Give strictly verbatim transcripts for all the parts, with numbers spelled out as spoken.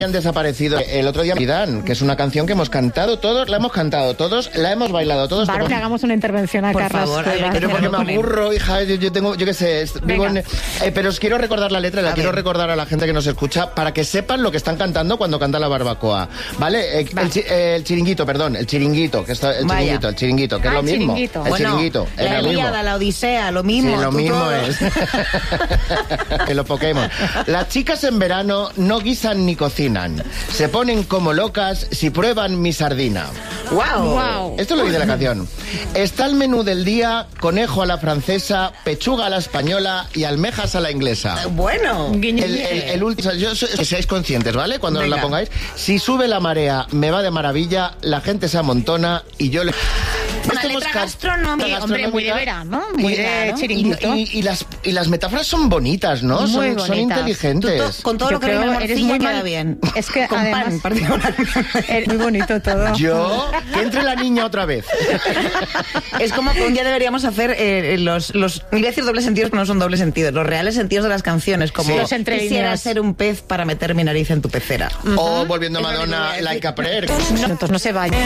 han desaparecido. El otro día Dan, que es una canción que hemos cantado todos, la hemos cantado todos, la hemos bailado todos. Bárbara, que hagamos una intervención a por Carlos. Favor, Cuevas. Pero porque me aburro, hija, yo, yo tengo, yo qué sé, vivo en, eh, pero os quiero recordar la letra, la a quiero ver. recordar a la gente que nos escucha para que sepan lo que están cantando cuando canta la barbacoa, ¿vale? Eh, vale. El, eh, el chiringuito, perdón, el chiringuito, que está, el Vaya. chiringuito, el chiringuito, que ah, es lo mismo. Chiringuito. El bueno, chiringuito, es la lo mismo. Ilíada, la Odisea, lo mismo. Sí, lo mismo todo. es. Que los Pokémon. Las chicas en verano no guisan ni cocinan. Se ponen como locas si prueban mi sardina. Wow. Wow. Esto es lo que dice la canción. Está el menú del día: conejo a la francesa, pechuga a la española y almejas a la inglesa. Bueno. El, el, el último, yo soy, que seáis conscientes, ¿vale? Cuando Venga. la pongáis. Si sube la marea, me va de maravilla, la gente se amontona y yo le... Una Esto letra hemos ca- gastronómica. Hombre, muy de verano, muy Y- de claro. Y, chiringuito. y- y las, y las metáforas son bonitas, ¿no? Muy Son, bonitas. son Tú inteligentes. to- con todo Yo lo que creo viene eres morcilla muy queda mal- bien. Es que con además- pan particularmente. Es muy bonito todo. Yo, que entre la niña otra vez. Es como que un día deberíamos hacer eh, los, los... Iba a decir dobles sentidos, pero no son dobles sentidos. Los reales sentidos de las canciones. Como Sí. Los entre quisiera líneas. ser un pez para meter mi nariz en tu pecera. O volviendo a Es lo que te voy a Madonna, decir. Like a Prayer. No, entonces no se vaya.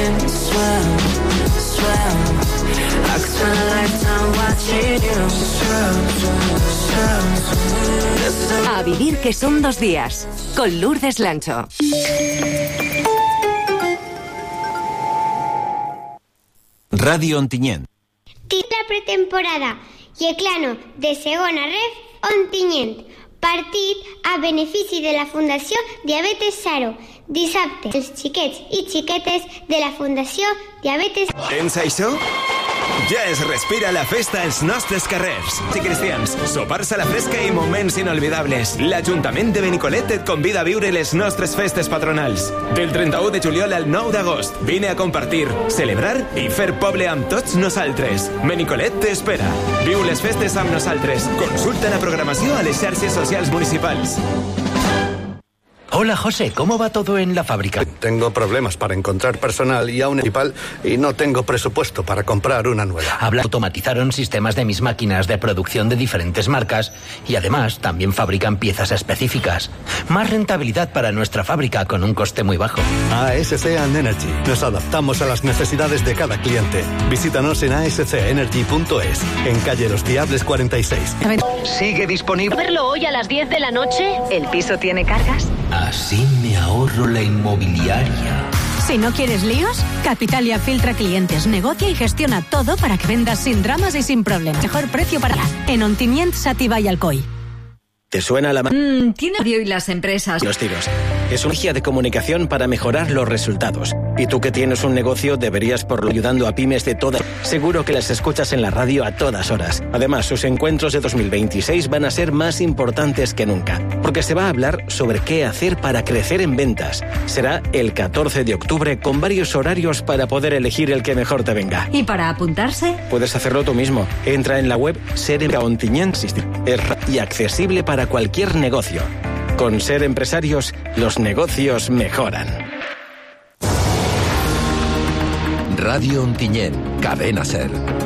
A vivir que son dos días. Con Lourdes Lancho. Ràdio Ontinyent. Tita pretemporada i Eclano de segona ref Ontinyent. Partit a benefici de la Fundació Diabetes Zero. Dissabte, els xiquets i xiquetes de la Fundació Diabetes... Tens això? Ja es respira la festa als nostres carrers. I cristians, sopars a la fresca i moments inolvidables. L'Ajuntament de Benicolet et convida a viure les nostres festes patronals. Del trenta-u de juliol al nou d'agost. Vine a compartir, celebrar i fer poble amb tots nosaltres. Benicolet t'espera. Viu les festes amb nosaltres. Consulta la programació a les xarxes socials municipals. Hola, José, ¿cómo va todo en la fábrica? Tengo problemas para encontrar personal y aún equipal y no tengo presupuesto para comprar una nueva. Habla, automatizaron sistemas de mis máquinas de producción de diferentes marcas y además también fabrican piezas específicas. Más rentabilidad para nuestra fábrica con un coste muy bajo. A S C and Energy. Nos adaptamos a las necesidades de cada cliente. Visítanos en a s c energy punto es, en calle Los Diables cuarenta y seis. ¿Sigue disponible? ¿Verlo hoy a las diez de la noche? ¿El piso tiene cargas? Así me ahorro la inmobiliaria. Si no quieres líos, Capitalia filtra clientes, negocia y gestiona todo para que vendas sin dramas y sin problemas. Mejor precio para la en Ontinyent, Sativa y Alcoy. ¿Te suena la... ma- Mm, tiene radio y las empresas. Los tiros. Es una guía de comunicación para mejorar los resultados. Y tú que tienes un negocio deberías por lo ayudando a pymes de todas. Seguro que las escuchas en la radio a todas horas. Además, sus encuentros de dos mil veintiséis van a ser más importantes que nunca. Porque se va a hablar sobre qué hacer para crecer en ventas. Será el catorce de octubre con varios horarios para poder elegir el que mejor te venga. ¿Y para apuntarse? Puedes hacerlo tú mismo. Entra en la web Ser Ontinyent y accesible para cualquier negocio. Con Ser Empresarios, los negocios mejoran. Ràdio Ontinyent, cadena Ser.